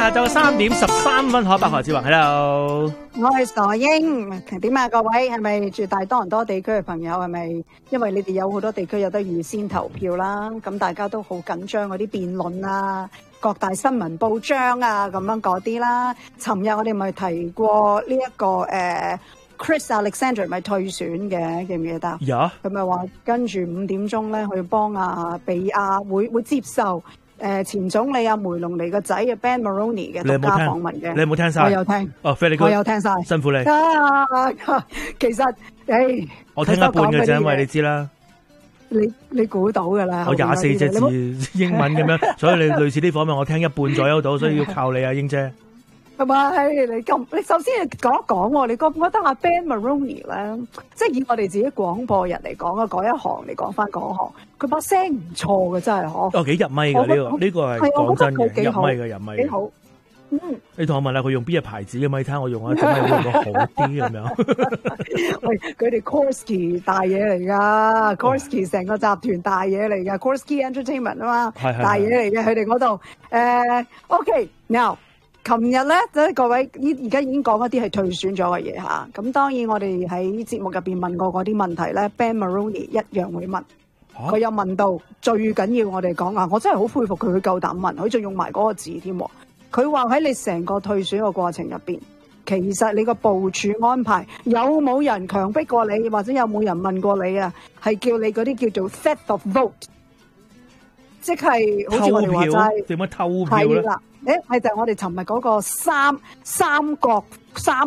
下晝3:13，可百何志宏，hello。 我係傻英，點啊？各位係咪住大多倫多地區嘅朋友係咪？因為你哋有好多地區有得預先投票啦，咁大家都好緊張嗰啲辯論啊，各大新聞報章啊咁樣嗰啲啦。尋日我哋咪提過呢一個Chris Alexander 咪退選嘅，記唔記得？ 有。 佢咪話跟住5點鐘咧去幫比亞會接受前總理梅隆尼個仔Ben Mulroney 嘅獨家訪問嘅。 你有冇聽晒？ 我有聽。 哦， 我有聽晒。 辛苦你。 其實我聽一半嘅啫，因為你知啦。 你估到㗎啦。 我24隻字英文咁樣，所以你類似啲訪問我聽一半左右到，所以要靠你啊，英姐。 係咪？你首先講一講喎，你覺唔覺得阿 Ben Mulroney 咧，即係以我哋自己廣播人嚟講啊，嗰一行嚟講翻嗰行，佢把聲唔錯嘅，真係嗬。 哦，幾入咪㗎呢個係講真嘅，入咪。 幾好。 你同我問下佢用邊隻牌子嘅咪，睇下我用啊，點解用到好啲咁樣？ 喂，佢哋 Korsky 大嘢嚟㗎，Korsky 成個集團大嘢嚟㗎，Korsky Entertainment 啊嘛，大嘢嚟嘅佢哋嗰度。OK now。琴日咧，各位而家已經講一啲係退選咗嘅嘢嚇。咁當然我哋喺節目入邊問過嗰啲問題咧 ，Ben Mulroney 一樣會問。佢有問到最緊要我哋講啊，我真係好佩服佢夠膽問，佢仲用埋嗰個字添。佢話喺你成個退選嘅過程入邊，其實你個部署安排有冇人強迫過你，或者有冇人問過你啊？係叫你嗰啲叫做 theft of vote， 即係好似我哋話齋點樣偷票咧？ 係啦。係就係我哋尋日嗰個三角